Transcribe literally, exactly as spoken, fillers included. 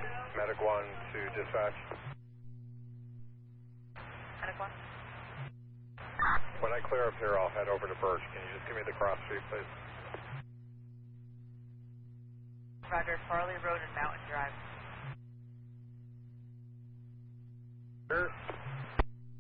Medic one to dispatch. Medic one. When I clear up here, I'll head over to Birch. Can you just give me the cross street, please? Roger, Farley Road and Mountain Drive. Sure.